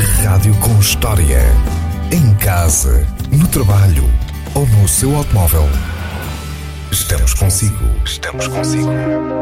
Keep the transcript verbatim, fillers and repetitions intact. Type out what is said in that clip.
Rádio com História. Em casa, no trabalho ou no seu automóvel. Estamos consigo. Estamos consigo.